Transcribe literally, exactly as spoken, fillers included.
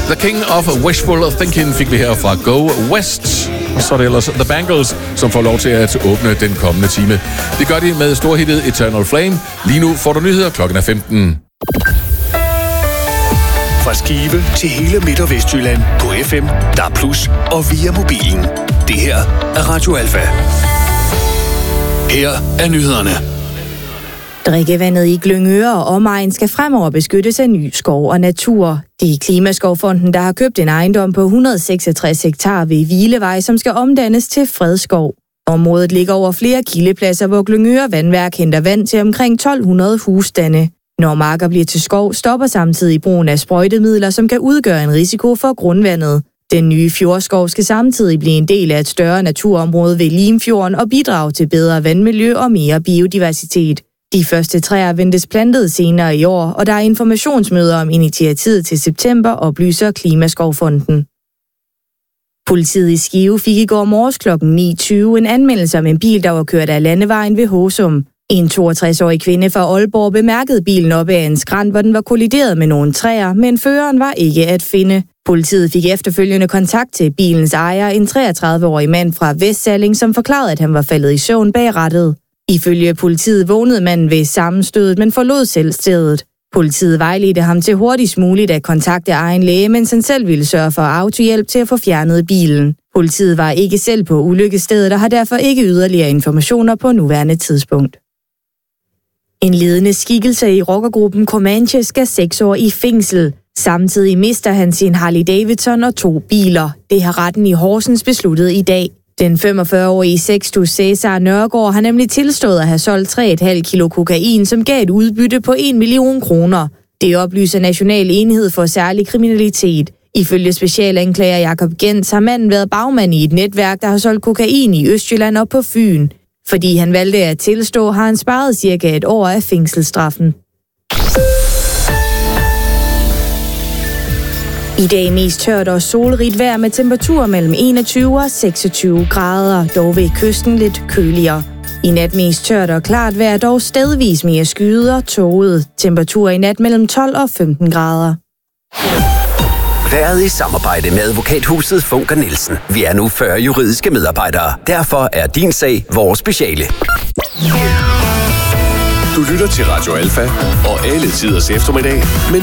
The King of Wishful Thinking fik vi her fra Go West. Og så er det ellers The Bangles, som får lov til at åbne den kommende time. Det gør de med storhittet Eternal Flame. Lige nu får du nyheder, klokken er femten. Fra Skive til hele Midt- og Vestjylland på F M, D A B plus, og via mobilen. Det her er Radio Alfa. Her er nyhederne. Drikkevandet i Glyngøre og omegn skal fremover beskyttes af ny skov og natur. Det er Klimaskovfonden, der har købt en ejendom på et hundrede og seksogtres hektar ved Hvilevej, som skal omdannes til fredskov. Området ligger over flere kildepladser, hvor Glyngøre Vandværk henter vand til omkring tolv hundrede husstande. Når marker bliver til skov, stopper samtidig brugen af sprøjtemidler, som kan udgøre en risiko for grundvandet. Den nye fjordskov skal samtidig blive en del af et større naturområde ved Limfjorden og bidrage til bedre vandmiljø og mere biodiversitet. De første træer ventes plantet senere i år, og der er informationsmøder om initiativet til september, oplyser Klimaskovfonden. Politiet i Skive fik i går morges klokken ni tyve en anmeldelse om en bil, der var kørt af landevejen ved Håsum. En toogtres-årig kvinde fra Aalborg bemærkede bilen op ad en skrænt, hvor den var kollideret med nogle træer, men føreren var ikke at finde. Politiet fik efterfølgende kontakt til bilens ejer, en treogtredive-årig mand fra Vestsalling, som forklarede, at han var faldet i søvn bag rattet. Ifølge politiet vågnede manden ved sammenstødet, men forlod selv stedet. Politiet vejledte ham til hurtigst muligt at kontakte egen læge, mens han selv ville sørge for autohjælp til at få fjernet bilen. Politiet var ikke selv på ulykkesstedet og har derfor ikke yderligere informationer på nuværende tidspunkt. En ledende skikkelse i rockergruppen Comanche skal seks år i fængsel. Samtidig mister han sin Harley Davidson og to biler. Det har retten i Horsens besluttet i dag. Den femogfyrre-årige Sextus Cæsar Nørgaard har nemlig tilstået at have solgt tre komma fem kilo kokain, som gav et udbytte på en million kroner. Det oplyser National Enhed for Særlig Kriminalitet. Ifølge specialanklager Jakob Gens har manden været bagmand i et netværk, der har solgt kokain i Østjylland og på Fyn. Fordi han valgte at tilstå, har han sparet cirka et år af fængselsstraffen. I dag mest tørt og solrigt vejr med temperaturer mellem enogtyve og seksogtyve grader, dog ved kysten lidt køligere. I nat mest tørt og klart vejr, dog stedvis mere skyet og tåget. Temperaturer i nat mellem tolv og femten grader. Været i samarbejde med advokathuset Funker Nielsen. Vi er nu fyrre juridiske medarbejdere. Derfor er din sag vores speciale. Du lytter til Radio Alfa og alle tiders eftermiddag, men